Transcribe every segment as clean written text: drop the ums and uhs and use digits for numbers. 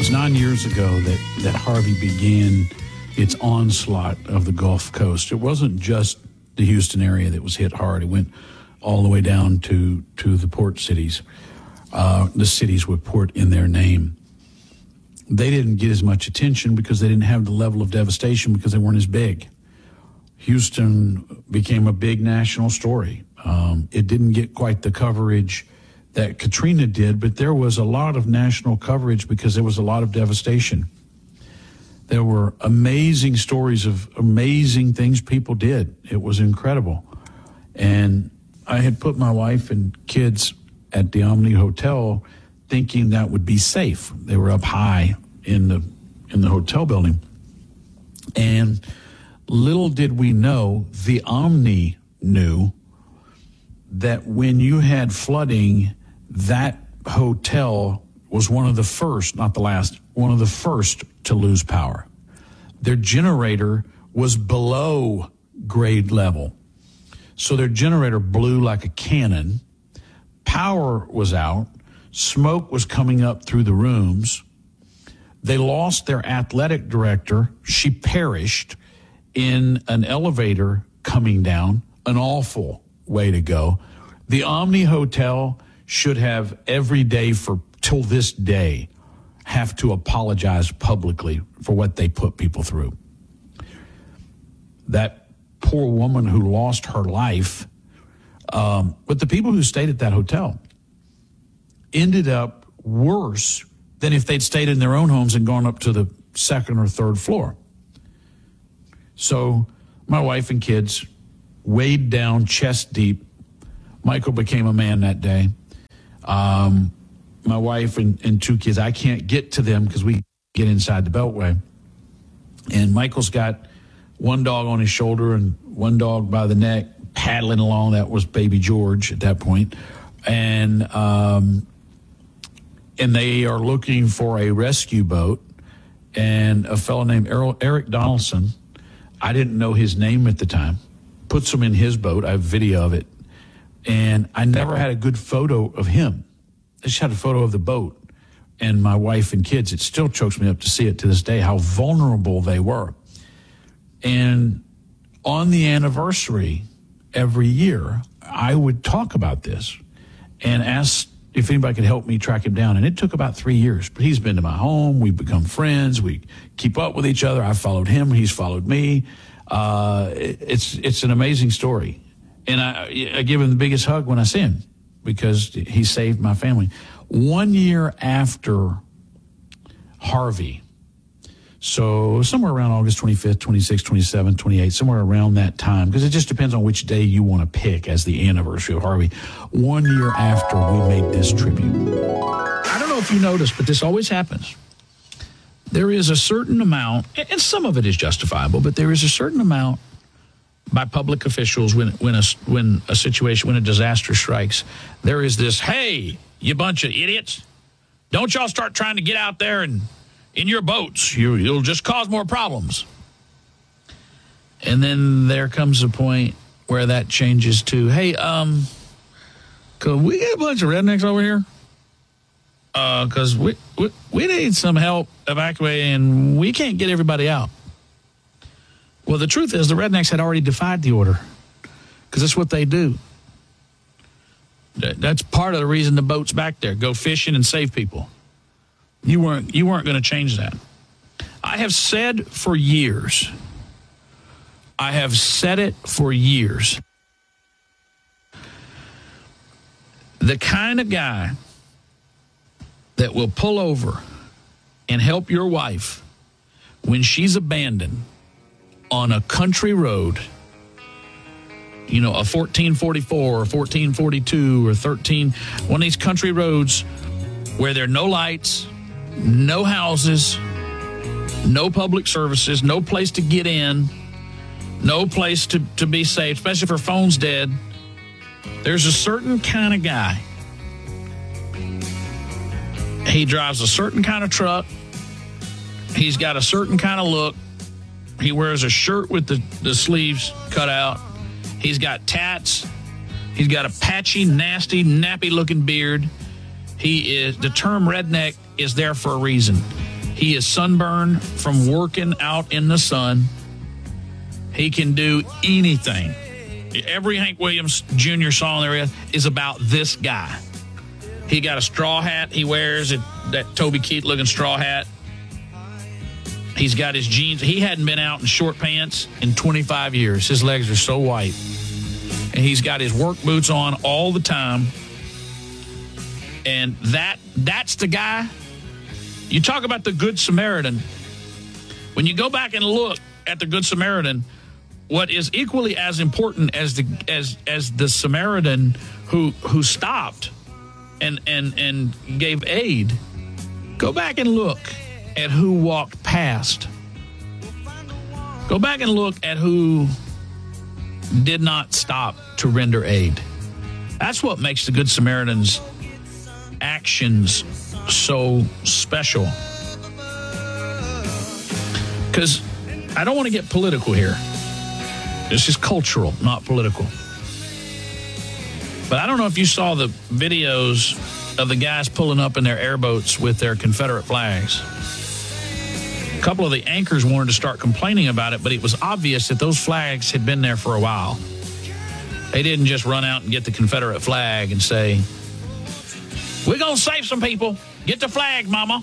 was 9 years ago that Harvey began its onslaught of the Gulf Coast. It wasn't just the Houston area that was hit hard. It went all the way down to the port cities, the cities with port in their name. They didn't get as much attention because they didn't have the level of devastation because they weren't as big. Houston became a big national story. It didn't get quite the coverage that Katrina did, but there was a lot of national coverage because there was a lot of devastation. There were amazing stories of amazing things people did. It was incredible. And I had put my wife and kids at the Omni Hotel thinking that would be safe. They were up high in the hotel building. And little did we know, the Omni knew that when you had flooding, that hotel was one of the first, not the last, one of the first to lose power. Their generator was below grade level. So their generator blew like a cannon. Power was out. Smoke was coming up through the rooms. They lost their athletic director. She perished in an elevator coming down. An awful way to go. The Omni Hotel should have every day till this day have to apologize publicly for what they put people through. That poor woman who lost her life, but the people who stayed at that hotel ended up worse than if they'd stayed in their own homes and gone up to the second or third floor. So my wife and kids weighed down chest deep. Michael became a man that day. My wife and two kids, I can't get to them because we get inside the Beltway. And Michael's got one dog on his shoulder and one dog by the neck paddling along. That was baby George at that point. And they are looking for a rescue boat. And a fellow named Eric Donaldson, I didn't know his name at the time, puts him in his boat. I have video of it. And I never had a good photo of him. I just had a photo of the boat and my wife and kids. It still chokes me up to see it to this day, how vulnerable they were. And on the anniversary every year, I would talk about this and ask if anybody could help me track him down. And it took about 3 years. But he's been to my home. We've become friends. We keep up with each other. I followed him. He's followed me. It's an amazing story. And I give him the biggest hug when I see him because he saved my family. 1 year after Harvey, so somewhere around August 25th, 26th, 27th, 28th, somewhere around that time, because it just depends on which day you want to pick as the anniversary of Harvey. 1 year after we made this tribute. I don't know if you noticed, but this always happens. There is a certain amount, and some of it is justifiable, but there is a certain amount by public officials when a disaster strikes. There is this, hey, you bunch of idiots, don't y'all start trying to get out there and in your boats. You'll just cause more problems. And then there comes a point where that changes to, hey, could we get a bunch of rednecks over here? Because we need some help evacuating. We can't get everybody out. Well, the truth is the rednecks had already defied the order because that's what they do. That's part of the reason the boat's back there. Go fishing and save people. You weren't going to change that. I have said for years, the kind of guy that will pull over and help your wife when she's abandoned on a country road, a 1444 or 1442 or 13, one of these country roads where there are no lights, no houses, no public services, no place to get in, no place to be safe, especially if her phone's dead. There's a certain kind of guy. He drives a certain kind of truck. He's got a certain kind of look. He wears a shirt with the sleeves cut out. He's got tats. He's got a patchy, nasty, nappy-looking beard. The term redneck is there for a reason. He is sunburned from working out in the sun. He can do anything. Every Hank Williams Jr. song there is about this guy. He got a straw hat he wears, that Toby Keith-looking straw hat. He's got his jeans. He hadn't been out in short pants in 25 years. His legs are so white. And he's got his work boots on all the time. And that's the guy. You talk about the Good Samaritan. When you go back and look at the Good Samaritan, what is equally as important as the Samaritan who stopped and gave aid, go back and look at who walked past. Go back and look at who did not stop to render aid. That's what makes the Good Samaritan's actions so special. Because I don't want to get political here. This is cultural, not political. But I don't know if you saw the videos of the guys pulling up in their airboats with their Confederate flags. A couple of the anchors wanted to start complaining about it, but it was obvious that those flags had been there for a while. They didn't just run out and get the Confederate flag and say, "We're going to save some people. Get the flag, mama."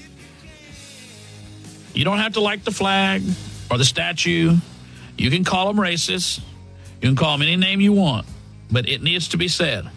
You don't have to like the flag or the statue. You can call them racist. You can call them any name you want, but it needs to be said.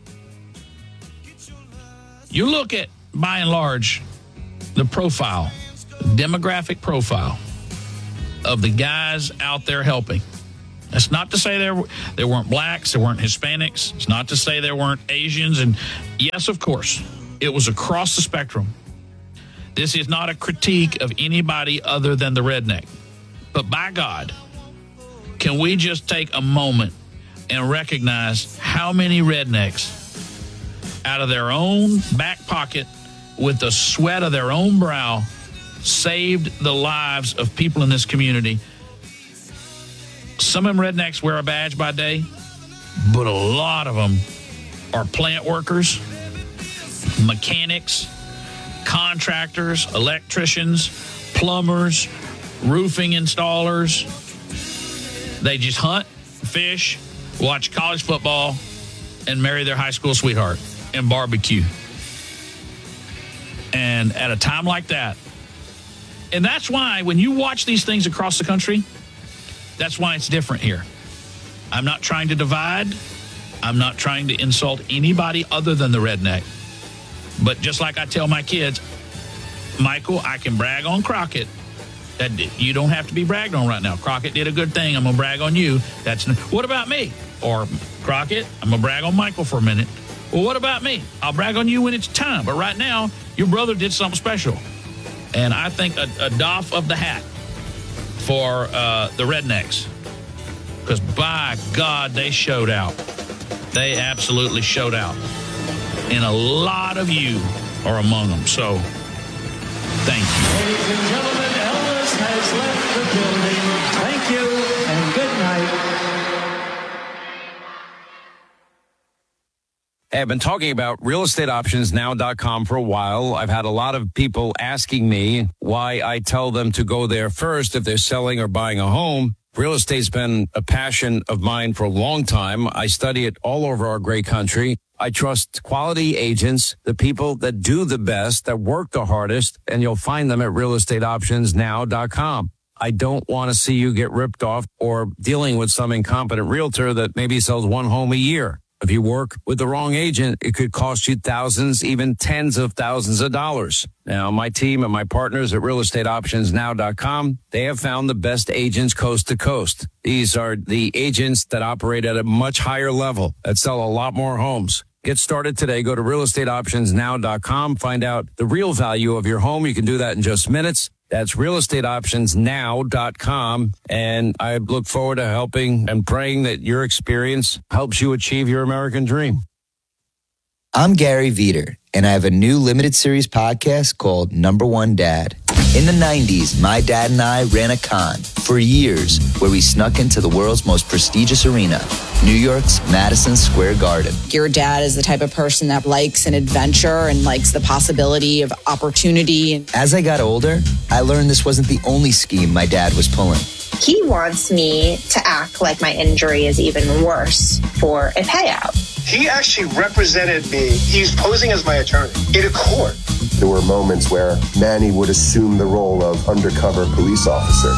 You look at, by and large, the profile, demographic profile of the guys out there helping. That's not to say there weren't blacks, there weren't Hispanics. It's not to say there weren't Asians. And yes, of course, it was across the spectrum. This is not a critique of anybody other than the redneck. But by God, can we just take a moment and recognize how many rednecks out of their own back pocket with the sweat of their own brow saved the lives of people in this community? Some of them rednecks wear a badge by day, but a lot of them are plant workers, mechanics, contractors, electricians, plumbers, roofing installers. They just hunt, fish, watch college football, and marry their high school sweetheart and barbecue. And at a time like that, and that's why when you watch these things across the country, that's why it's different here. I'm not trying to divide. I'm not trying to insult anybody other than the redneck. But just like I tell my kids, Michael, I can brag on Crockett. That you don't have to be bragged on right now. Crockett did a good thing. I'm going to brag on you. What about me? Or Crockett, I'm going to brag on Michael for a minute. Well, what about me? I'll brag on you when it's time. But right now, your brother did something special. And I think a doff of the hat for the rednecks. Because by God, they showed out. They absolutely showed out. And a lot of you are among them. So, thank you. Ladies and gentlemen, Elvis has left the building. Thank you and good night. Hey, I've been talking about realestateoptionsnow.com for a while. I've had a lot of people asking me why I tell them to go there first if they're selling or buying a home. Real estate's been a passion of mine for a long time. I study it all over our great country. I trust quality agents, the people that do the best, that work the hardest, and you'll find them at realestateoptionsnow.com. I don't want to see you get ripped off or dealing with some incompetent realtor that maybe sells one home a year. If you work with the wrong agent, it could cost you thousands, even tens of thousands of dollars. Now, my team and my partners at realestateoptionsnow.com, they have found the best agents coast to coast. These are the agents that operate at a much higher level, that sell a lot more homes. Get started today. Go to realestateoptionsnow.com. Find out the real value of your home. You can do that in just minutes. That's realestateoptionsnow.com. And I look forward to helping and praying that your experience helps you achieve your American dream. I'm Gary Veter, and I have a new limited series podcast called Number One Dad. In the 90s, my dad and I ran a con, for years, where we snuck into the world's most prestigious arena, New York's Madison Square Garden. Your dad is the type of person that likes an adventure and likes the possibility of opportunity. As I got older, I learned this wasn't the only scheme my dad was pulling. He wants me to act like my injury is even worse for a payout. He actually represented me. He's posing as my attorney in a court. There were moments where Manny would assume the role of undercover police officer.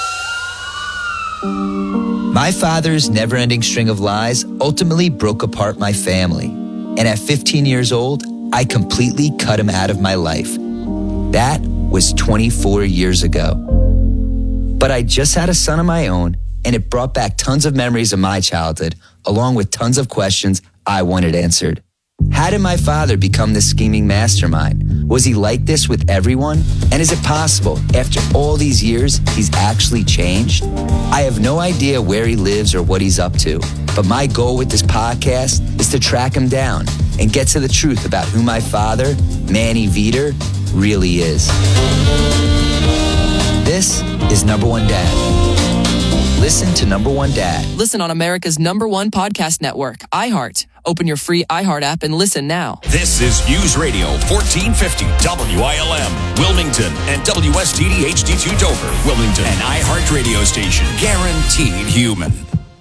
My father's never-ending string of lies ultimately broke apart my family. And at 15 years old, I completely cut him out of my life. That was 24 years ago. But I just had a son of my own, and it brought back tons of memories of my childhood, along with tons of questions I wanted answered. How did my father become this scheming mastermind? Was he like this with everyone? And is it possible, after all these years, he's actually changed? I have no idea where he lives or what he's up to, but my goal with this podcast is to track him down and get to the truth about who my father, Manny Veter, really is. This is Number One Dad. Listen to Number One Dad. Listen on America's #1 podcast network, iHeart. Open your free iHeart app and listen now. This is News Radio 1450 WILM, Wilmington, and WSTD HD2 Dover, Wilmington, an iHeart radio station, guaranteed human.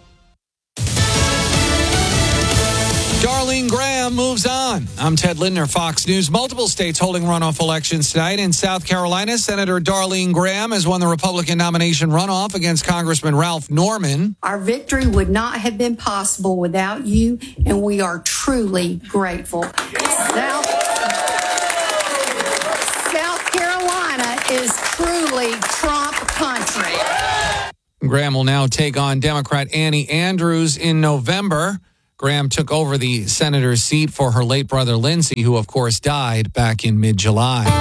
Darlene Graham moves on. I'm Ted Lindner, Fox News. Multiple states holding runoff elections tonight. In South Carolina, Senator Darlene Graham has won the Republican nomination runoff against Congressman Ralph Norman. Our victory would not have been possible without you, and we are truly grateful. South Carolina is truly Trump country. Graham will now take on Democrat Annie Andrews in November. Graham took over the senator's seat for her late brother Lindsey, who, of course, died back in mid-July.